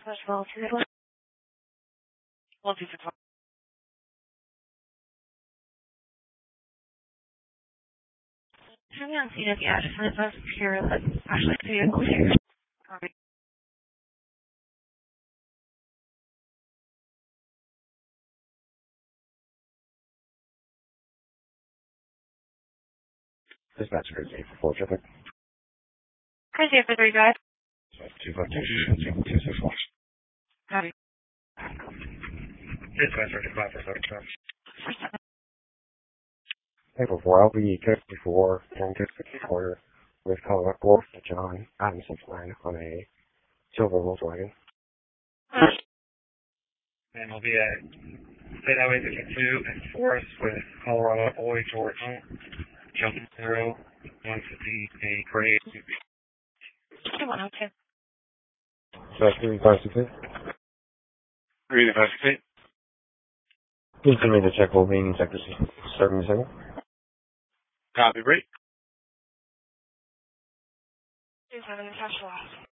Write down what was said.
Southwest Roll 261. 1261. Turn me on scene at the address and it's here. Let's actually see it here. Dispatcher is 844 traffic. Crazy for 3 drive. 252 Copy. Dispatcher to 547 traffic. April 4, I'll be 54 and 64 with Colorado Wharf to John Adamson's line on a silver Volkswagen. And we'll be at State Highway 52 and Forest with Colorado Boy George Jumping 0 150 grade. 102. So 3568. 3568. Please send me the check will be in sector 77. Copy, break. 27 cash loss.